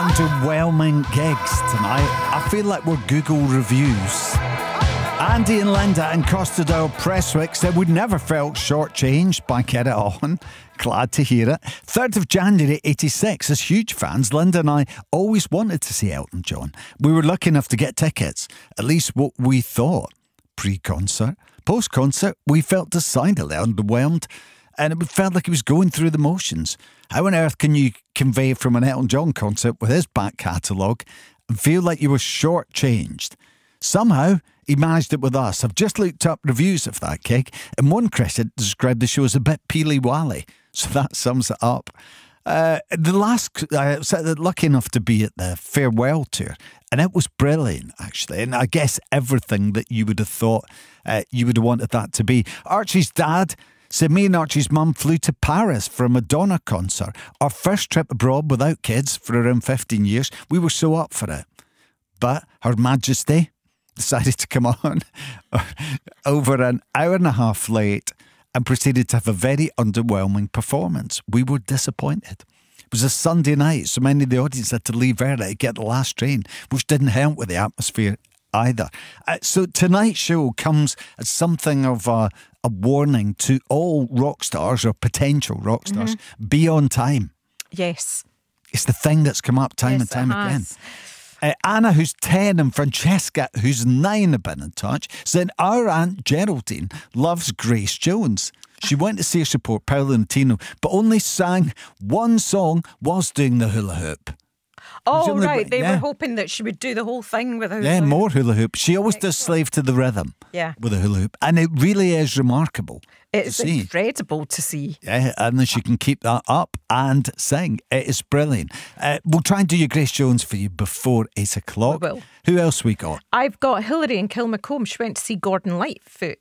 underwhelming gigs tonight. I feel like we're Google reviews. Andy and Linda and Costa del Prestwick said we'd never felt shortchanged by Get It On. Glad to hear it. 3rd of January 86. As huge fans, Linda and I always wanted to see Elton John. We were lucky enough to get tickets, at least what we thought. Pre-concert. Post-concert, we felt decidedly underwhelmed, and it felt like he was going through the motions. How on earth can you convey from an Elton John concert with his back catalogue and feel like you were shortchanged? Somehow, he managed it with us. I've just looked up reviews of that gig, and one critic described the show as a bit peely-wally, so that sums it up. I was lucky enough to be at the farewell tour, and it was brilliant, actually, and I guess everything that you would have thought you would have wanted that to be. Archie's dad said me and Archie's mum flew to Paris for a Madonna concert. Our first trip abroad without kids for around 15 years. We were so up for it. But Her Majesty decided to come on over an hour and a half late and proceeded to have a very underwhelming performance. We were disappointed. It was a Sunday night, so many of the audience had to leave early to get the last train, which didn't help with the atmosphere either. So tonight's show comes as something of a warning to all rock stars or potential rock stars. Be on time. Yes. It's the thing that's come up time and time again. Anna, who's 10, and Francesca, who's 9, have been in touch, saying our Aunt Geraldine loves Grace Jones. She went to see her support Paolo Nutino, but only sang one song whilst doing the hula hoop. Oh, right. They were hoping that she would do the whole thing with hula hoop. Yeah, more hula hoop. She always does Slave to the Rhythm with a hula hoop. And it really is remarkable. It's incredible to see. Yeah, and then she can keep that up and sing. It is brilliant. We'll try and do your Grace Jones for you before 8 o'clock. We will. Who else we got? I've got Hilary in Kilmacombe. She went to see Gordon Lightfoot